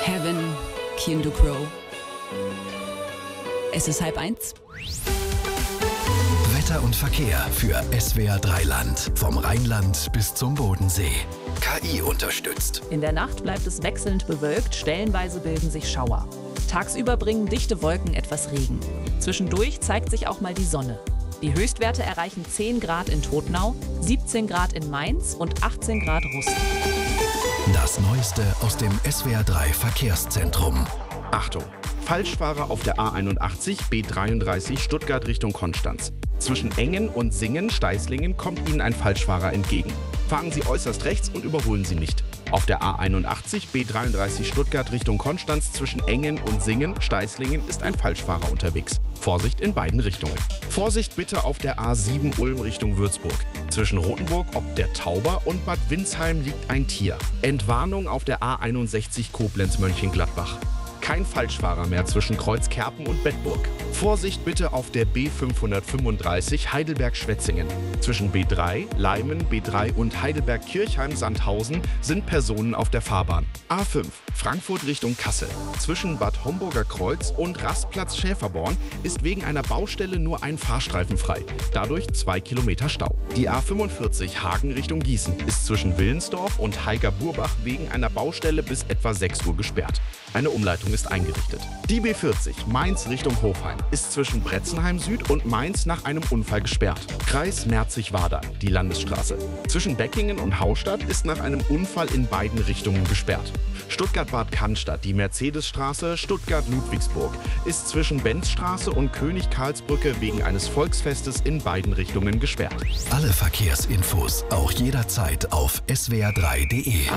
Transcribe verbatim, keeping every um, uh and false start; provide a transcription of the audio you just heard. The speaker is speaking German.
Heaven, Kian Crow. Es ist halb eins. Wetter und Verkehr für S W R drei Land. Vom Rheinland bis zum Bodensee. K I unterstützt. In der Nacht bleibt es wechselnd bewölkt, stellenweise bilden sich Schauer. Tagsüber bringen dichte Wolken etwas Regen. Zwischendurch zeigt sich auch mal die Sonne. Die Höchstwerte erreichen zehn Grad in Todtnau, siebzehn Grad in Mainz und achtzehn Grad Rust. Das Neueste aus dem S W R drei Verkehrszentrum. Achtung! Falschfahrer auf der A einundachtzig B dreiunddreißig Stuttgart Richtung Konstanz. Zwischen Engen und Singen, Steißlingen, kommt Ihnen ein Falschfahrer entgegen. Fahren Sie äußerst rechts und überholen Sie nicht. Auf der A einundachtzig B dreiunddreißig Stuttgart Richtung Konstanz zwischen Engen und Singen, Steißlingen ist ein Falschfahrer unterwegs. Vorsicht in beiden Richtungen. Vorsicht bitte auf der A sieben Ulm Richtung Würzburg. Zwischen Rothenburg ob der Tauber und Bad Windsheim liegt ein Tier. Entwarnung auf der A einundsechzig Koblenz Mönchengladbach. Kein Falschfahrer mehr zwischen Kreuzkerpen und Bedburg. Vorsicht bitte auf der B fünfhundertfünfunddreißig Heidelberg-Schwetzingen. Zwischen B drei, Leimen, B drei und Heidelberg-Kirchheim-Sandhausen sind Personen auf der Fahrbahn. A fünf, Frankfurt Richtung Kassel. Zwischen Bad Homburger Kreuz und Rastplatz Schäferborn ist wegen einer Baustelle nur ein Fahrstreifen frei. Dadurch zwei Kilometer Stau. Die A fünfundvierzig Hagen Richtung Gießen ist zwischen Willensdorf und Heiger-Burbach wegen einer Baustelle bis etwa sechs Uhr gesperrt. Eine Umleitung ist eingerichtet. Die B vierzig Mainz Richtung Hofheim ist zwischen Bretzenheim Süd und Mainz nach einem Unfall gesperrt. Kreis Merzig-Wadern, die Landesstraße. Zwischen Beckingen und Haustadt ist nach einem Unfall in beiden Richtungen gesperrt. Stuttgart-Bad Cannstatt, die Mercedesstraße Stuttgart-Ludwigsburg, ist zwischen Benzstraße und König-Karlsbrücke wegen eines Volksfestes in beiden Richtungen gesperrt. Alle Verkehrsinfos auch jederzeit auf S W R drei punkt de.